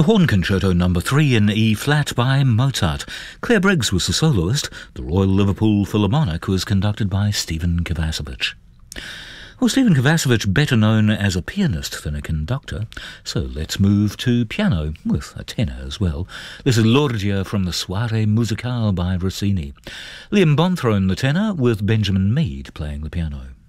The Horn Concerto No. 3 in E-flat by Mozart. Claire Briggs was the soloist. The Royal Liverpool Philharmonic was conducted by Stephen Kovacevic. Well, Stephen Kovacevic, better known as a pianist than a conductor, so let's move to piano, with a tenor as well. This is Lorgia from the Soirée Musicale by Rossini. Liam Bonthrone, the tenor, with Benjamin Mead playing the piano.